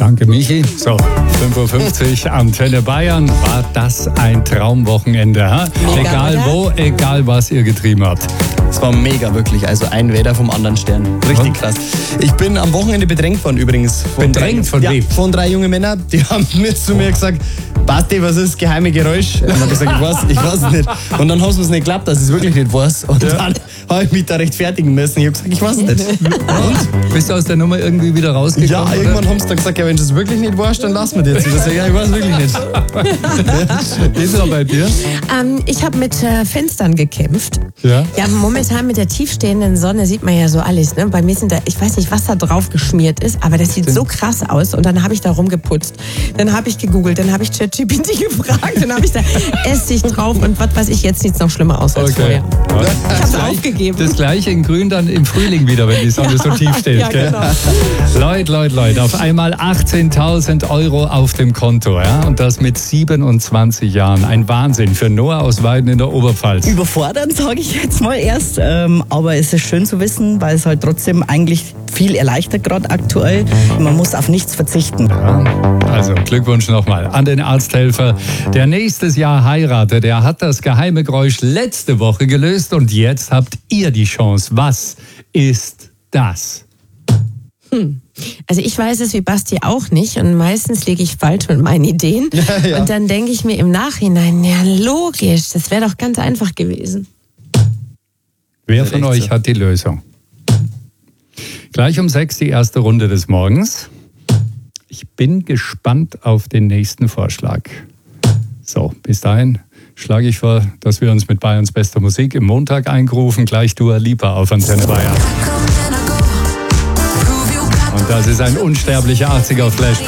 Danke, Michi. So, 5.50 Uhr, Antenne Bayern. War das ein Traumwochenende? Ha? Egal wo, egal was ihr getrieben habt. Es war mega, wirklich. Also ein Wetter vom anderen Stern. Richtig krass. Ich bin am Wochenende bedrängt worden übrigens. Bedrängt von wem? Von 3 jungen Männern. Die haben zu mir gesagt, Basti, was ist das geheime Geräusch? Und dann habe ich gesagt, ich weiß es nicht. Und dann haben sie es nicht geglaubt, dass ich es wirklich nicht weiß. Und dann habe ich mich da rechtfertigen müssen. Ich habe gesagt, ich weiß es nicht. Und? Bist du aus der Nummer irgendwie wieder rausgekommen? Ja, irgendwann haben sie dann gesagt, ja, wenn du es wirklich nicht weißt, dann lassen wir das. Ich sage, ja, ich weiß es wirklich nicht. Ist er bei dir? Ich habe mit Fenstern gekämpft. Ja? Ja, momentan mit der tiefstehenden Sonne sieht man ja so alles. Ne? Bei mir sind da, ich weiß nicht, was da drauf geschmiert ist, aber das sieht so krass aus. Und dann habe ich da rumgeputzt. Dann habe ich gegoogelt, dann habe ich ChatGPT gefragt, dann habe ich da Essig drauf und was weiß ich, jetzt sieht es noch schlimmer aus als vorher. Ja. Ich habe es aufgegeben. Das gleiche in Grün dann im Frühling wieder, wenn die Sonne so tief steht. Ja, gell? genau. Leute, auf einmal 18.000 € auf dem Konto. Ja? Und das mit 27 Jahren. Ein Wahnsinn für Noah aus Weiden in der Oberpfalz. Überfordernd, sage ich jetzt mal erst. Aber es ist schön zu wissen, weil es halt trotzdem eigentlich viel erleichtert gerade aktuell. Man muss auf nichts verzichten. Ja, also Glückwunsch nochmal an den Arzthelfer, der nächstes Jahr heiratet. Der hat das geheime Geräusch letzte Woche gelöst und jetzt habt ihr die Chance. Was ist das? Also ich weiß es wie Basti auch nicht und meistens liege ich falsch mit meinen Ideen. Ja. Und dann denke ich mir im Nachhinein, ja logisch, das wäre doch ganz einfach gewesen. Wer von euch hat die Lösung? Gleich um 6 die erste Runde des Morgens. Ich bin gespannt auf den nächsten Vorschlag. So, bis dahin schlage ich vor, dass wir uns mit Bayerns bester Musik im Montag eingerufen. Gleich Dua Lipa auf Antenne Bayern. Und das ist ein unsterblicher 80er-Flashback.